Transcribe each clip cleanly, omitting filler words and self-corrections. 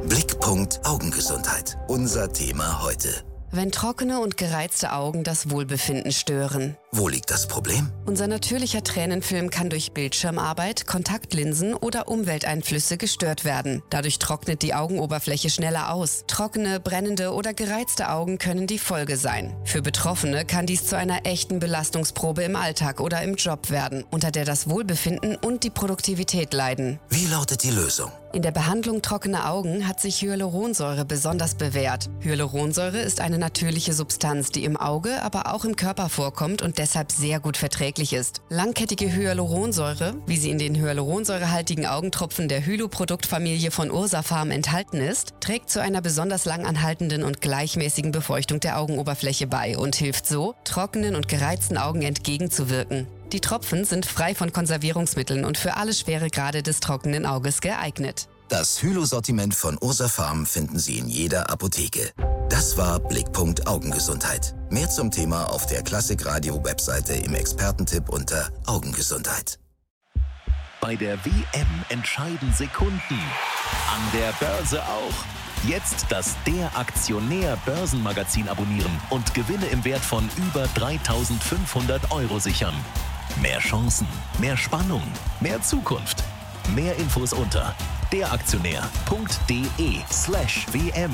Blickpunkt Augengesundheit. Unser Thema heute. Wenn trockene und gereizte Augen das Wohlbefinden stören. Wo liegt das Problem? Unser natürlicher Tränenfilm kann durch Bildschirmarbeit, Kontaktlinsen oder Umwelteinflüsse gestört werden. Dadurch trocknet die Augenoberfläche schneller aus. Trockene, brennende oder gereizte Augen können die Folge sein. Für Betroffene kann dies zu einer echten Belastungsprobe im Alltag oder im Job werden, unter der das Wohlbefinden und die Produktivität leiden. Wie lautet die Lösung? In der Behandlung trockener Augen hat sich Hyaluronsäure besonders bewährt. Hyaluronsäure ist eine natürliche Substanz, die im Auge, aber auch im Körper vorkommt und deshalb sehr gut verträglich ist. Langkettige Hyaluronsäure, wie sie in den hyaluronsäurehaltigen Augentropfen der Hylo-Produktfamilie von Ursafarm enthalten ist, trägt zu einer besonders lang anhaltenden und gleichmäßigen Befeuchtung der Augenoberfläche bei und hilft so, trockenen und gereizten Augen entgegenzuwirken. Die Tropfen sind frei von Konservierungsmitteln und für alle Schweregrade des trockenen Auges geeignet. Das Hylo-Sortiment von Ursafarm finden Sie in jeder Apotheke. Das war Blickpunkt Augengesundheit. Mehr zum Thema auf der Klassikradio-Webseite im Expertentipp unter Augengesundheit. Bei der WM entscheiden Sekunden. An der Börse auch. Jetzt das Der Aktionär Börsenmagazin abonnieren und Gewinne im Wert von über 3.500 € sichern. Mehr Chancen, mehr Spannung, mehr Zukunft. Mehr Infos unter deraktionär.de/WM.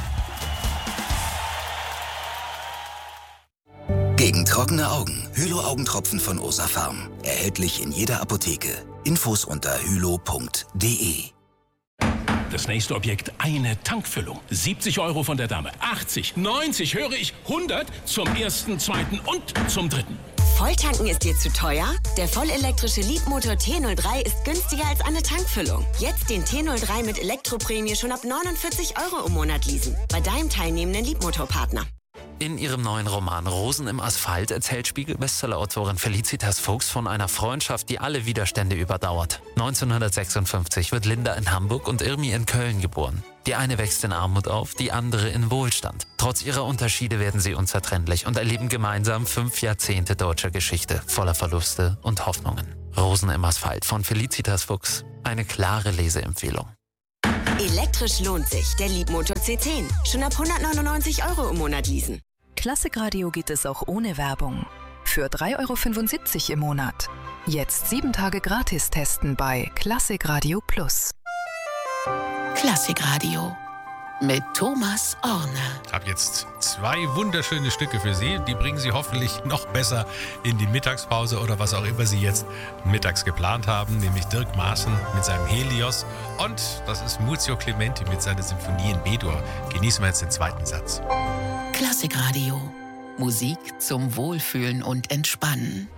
Gegen trockene Augen. Hylo-Augentropfen von Ursafarm. Erhältlich in jeder Apotheke. Infos unter hylo.de. Das nächste Objekt, eine Tankfüllung. 70 € von der Dame. 80, 90, höre ich, 100 zum ersten, zweiten und zum dritten. Volltanken ist dir zu teuer? Der vollelektrische Leapmotor T03 ist günstiger als eine Tankfüllung. Jetzt den T03 mit Elektroprämie schon ab 49 € im Monat leasen. Bei deinem teilnehmenden Leapmotor-Partner. In ihrem neuen Roman Rosen im Asphalt erzählt Spiegel-Bestseller-Autorin Felicitas Fuchs von einer Freundschaft, die alle Widerstände überdauert. 1956 wird Linda in Hamburg und Irmi in Köln geboren. Die eine wächst in Armut auf, die andere in Wohlstand. Trotz ihrer Unterschiede werden sie unzertrennlich und erleben gemeinsam 5 Jahrzehnte deutscher Geschichte, voller Verluste und Hoffnungen. Rosen im Asphalt von Felicitas Fuchs. Eine klare Leseempfehlung. Elektrisch lohnt sich. Der Leapmotor C10. Schon ab 199 € im Monat leasen. Klassikradio geht es auch ohne Werbung. Für 3,75 € im Monat. Jetzt 7 Tage gratis testen bei Klassikradio Plus. Klassikradio mit Thomas Orne. Ich habe jetzt 2 wunderschöne Stücke für Sie. Die bringen Sie hoffentlich noch besser in die Mittagspause oder was auch immer Sie jetzt mittags geplant haben. Nämlich Dirk Maaßen mit seinem Helios und das ist Muzio Clementi mit seiner Sinfonie in B-Dur. Genießen wir jetzt den zweiten Satz. Klassikradio. Musik zum Wohlfühlen und Entspannen.